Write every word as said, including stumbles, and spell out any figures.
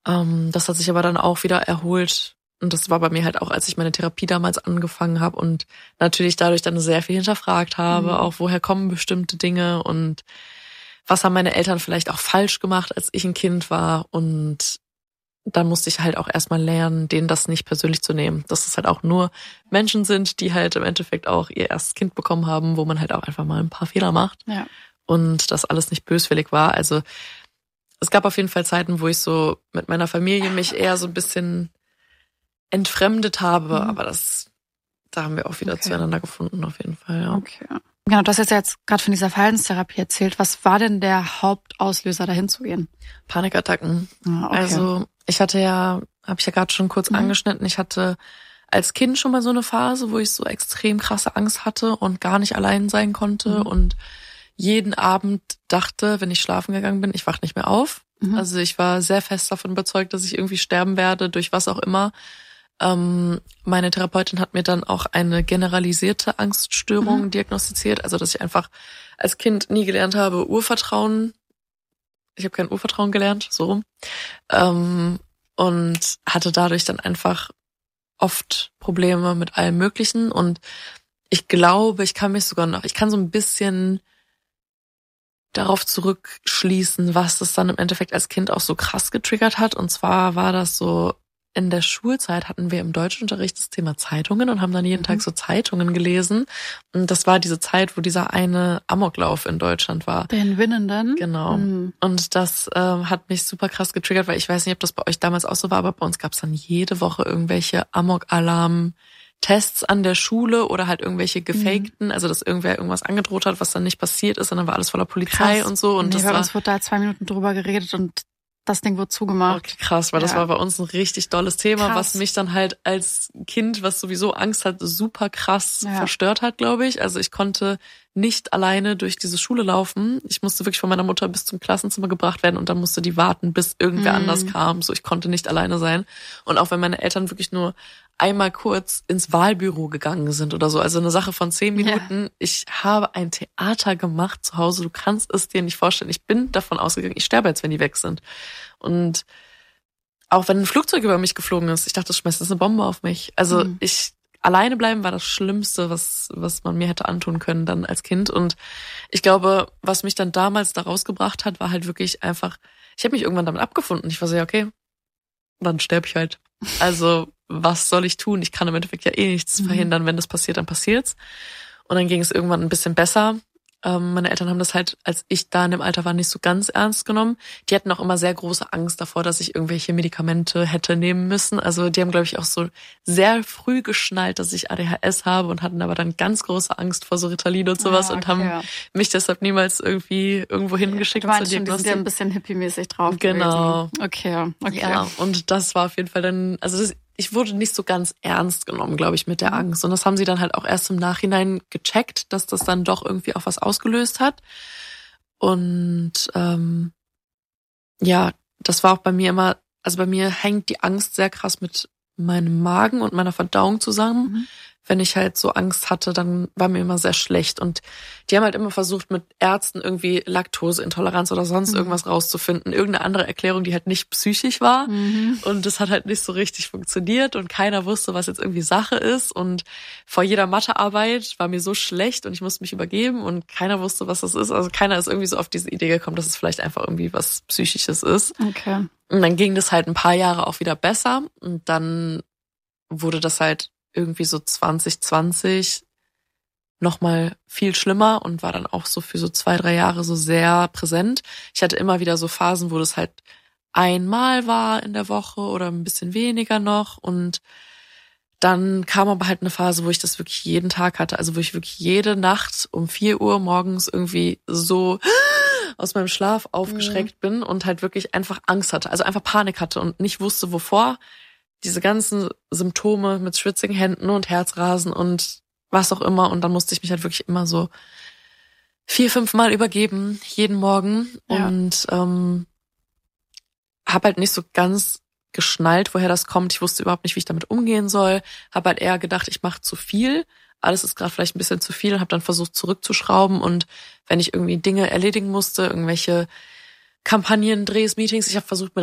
Ähm, das hat sich aber dann auch wieder erholt. Und das war bei mir halt auch, als ich meine Therapie damals angefangen habe und natürlich dadurch dann sehr viel hinterfragt habe, mhm. auch woher kommen bestimmte Dinge und was haben meine Eltern vielleicht auch falsch gemacht, als ich ein Kind war. Und dann musste ich halt auch erstmal lernen, denen das nicht persönlich zu nehmen. Dass es halt auch nur Menschen sind, die halt im Endeffekt auch ihr erstes Kind bekommen haben, wo man halt auch einfach mal ein paar Fehler macht. Ja. Und das alles nicht böswillig war. Also es gab auf jeden Fall Zeiten, wo ich so mit meiner Familie mich eher so ein bisschen entfremdet habe. Mhm. Aber das, da haben wir auch wieder okay. zueinander gefunden auf jeden Fall. Ja. Okay. Genau, du hast jetzt, jetzt gerade von dieser Verhaltenstherapie erzählt. Was war denn der Hauptauslöser, dahin zu gehen? Panikattacken. Ah, okay. Also ich hatte ja, habe ich ja gerade schon kurz mhm. angeschnitten, ich hatte als Kind schon mal so eine Phase, wo ich so extrem krasse Angst hatte und gar nicht allein sein konnte mhm. und jeden Abend dachte, wenn ich schlafen gegangen bin, ich wach nicht mehr auf. Mhm. Also ich war sehr fest davon überzeugt, dass ich irgendwie sterben werde, durch was auch immer. Ähm, meine Therapeutin hat mir dann auch eine generalisierte Angststörung mhm. diagnostiziert, also dass ich einfach als Kind nie gelernt habe, Urvertrauen. Ich habe kein Urvertrauen gelernt, so rum. Ähm, und hatte dadurch dann einfach oft Probleme mit allem Möglichen. Und ich glaube, ich kann mich sogar noch, ich kann so ein bisschen darauf zurückschließen, was das dann im Endeffekt als Kind auch so krass getriggert hat. Und zwar war das so, in der Schulzeit hatten wir im Deutschunterricht das Thema Zeitungen und haben dann jeden mhm. Tag so Zeitungen gelesen. Und das war diese Zeit, wo dieser eine Amoklauf in Deutschland war. Den Winnenden? Genau. Mhm. Und das äh, hat mich super krass getriggert, weil ich weiß nicht, ob das bei euch damals auch so war, aber bei uns gab es dann jede Woche irgendwelche Amok-Alarm-Tests an der Schule oder halt irgendwelche gefakten, mhm. also dass irgendwer irgendwas angedroht hat, was dann nicht passiert ist, und dann war alles voller Polizei krass. Und so. Und nee, das bei war, uns wurde da zwei Minuten drüber geredet und das Ding wurde zugemacht. Okay, krass, weil ja. das war bei uns ein richtig dolles Thema, krass. Was mich dann halt als Kind, was sowieso Angst hat, super krass ja. verstört hat, glaube ich. Also ich konnte nicht alleine durch diese Schule laufen. Ich musste wirklich von meiner Mutter bis zum Klassenzimmer gebracht werden und dann musste die warten, bis irgendwer mhm. anders kam. So, ich konnte nicht alleine sein. Und auch wenn meine Eltern wirklich nur einmal kurz ins Wahlbüro gegangen sind oder so, also eine Sache von zehn Minuten. Ja. Ich habe ein Theater gemacht zu Hause, du kannst es dir nicht vorstellen. Ich bin davon ausgegangen, ich sterbe jetzt, wenn die weg sind. Und auch wenn ein Flugzeug über mich geflogen ist, ich dachte, das schmeißt jetzt eine Bombe auf mich. Also mhm. ich alleine bleiben war das Schlimmste, was was man mir hätte antun können dann als Kind. Und ich glaube, was mich dann damals da rausgebracht hat, war halt wirklich einfach, ich habe mich irgendwann damit abgefunden. Ich war so, ja, okay, dann sterbe ich halt. Also was soll ich tun? Ich kann im Endeffekt ja eh nichts mhm. verhindern. Wenn das passiert, dann passiert's. Und dann ging es irgendwann ein bisschen besser. Ähm, meine Eltern haben das halt, als ich da in dem Alter war, nicht so ganz ernst genommen. Die hatten auch immer sehr große Angst davor, dass ich irgendwelche Medikamente hätte nehmen müssen. Also die haben, glaube ich, auch so sehr früh geschnallt, dass ich A D H S habe und hatten aber dann ganz große Angst vor so Ritalin und sowas, ja, okay, und haben ja. mich deshalb niemals irgendwie irgendwo hingeschickt ja, zur Diagnostik. Die sind ja ein bisschen hippie-mäßig drauf Genau. gewesen. Okay, okay. Ja, und das war auf jeden Fall dann, also das, ich wurde nicht so ganz ernst genommen, glaube ich, mit der Angst. Und das haben sie dann halt auch erst im Nachhinein gecheckt, dass das dann doch irgendwie auch was ausgelöst hat. Und ähm, ja, das war auch bei mir immer, also bei mir hängt die Angst sehr krass mit meinem Magen und meiner Verdauung zusammen. Mhm. Wenn ich halt so Angst hatte, dann war mir immer sehr schlecht. Und die haben halt immer versucht, mit Ärzten irgendwie Laktoseintoleranz oder sonst mhm. irgendwas rauszufinden. Irgendeine andere Erklärung, die halt nicht psychisch war. Mhm. Und das hat halt nicht so richtig funktioniert. Und keiner wusste, was jetzt irgendwie Sache ist. Und vor jeder Mathearbeit war mir so schlecht und ich musste mich übergeben. Und keiner wusste, was das ist. Also keiner ist irgendwie so auf diese Idee gekommen, dass es vielleicht einfach irgendwie was Psychisches ist. Okay. Und dann ging das halt ein paar Jahre auch wieder besser. Und dann wurde das halt irgendwie so zwanzig zwanzig nochmal viel schlimmer und war dann auch so für so zwei, drei Jahre so sehr präsent. Ich hatte immer wieder so Phasen, wo das halt einmal war in der Woche oder ein bisschen weniger noch, und dann kam aber halt eine Phase, wo ich das wirklich jeden Tag hatte, also wo ich wirklich jede Nacht um vier Uhr morgens irgendwie so aus meinem Schlaf aufgeschreckt mhm. bin und halt wirklich einfach Angst hatte, also einfach Panik hatte und nicht wusste, wovor. Diese ganzen Symptome mit schwitzigen Händen und Herzrasen und was auch immer. Und dann musste ich mich halt wirklich immer so vier, fünf Mal übergeben, jeden Morgen. Ja. Und ähm, habe halt nicht so ganz geschnallt, woher das kommt. Ich wusste überhaupt nicht, wie ich damit umgehen soll. Habe halt eher gedacht, ich mache zu viel. Alles ist gerade vielleicht ein bisschen zu viel. Und habe dann versucht, zurückzuschrauben. Und wenn ich irgendwie Dinge erledigen musste, irgendwelche Kampagnen, Drehs, Meetings, ich habe versucht, mir